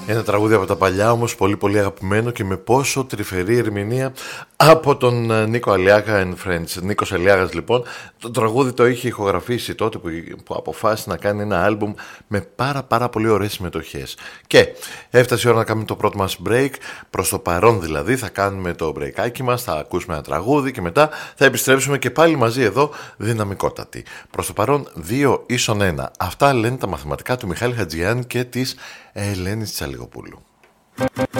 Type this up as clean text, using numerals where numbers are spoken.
Ένα τραγούδι από τα παλιά, όμως πολύ πολύ αγαπημένο και με πόσο τρυφερή ερμηνεία από τον Νίκο Αλιάγα and Friends. Νίκος Αλιάγας λοιπόν, το τραγούδι το είχε ηχογραφήσει τότε που αποφάσισε να κάνει ένα άλμπουμ με πάρα πολύ ωραίες συμμετοχές. Και έφτασε η ώρα να κάνουμε το πρώτο μας break, προς το παρόν δηλαδή θα κάνουμε το breakάκι μας, θα ακούσουμε ένα τραγούδι και μετά θα επιστρέψουμε και πάλι μαζί εδώ δυναμικότατοι. Προς το παρόν 2 ίσον 1. Αυτά λένε τα μαθηματικά του Μιχάλη Χατζιάννη και της Ελένης Τσαλιγοπούλου.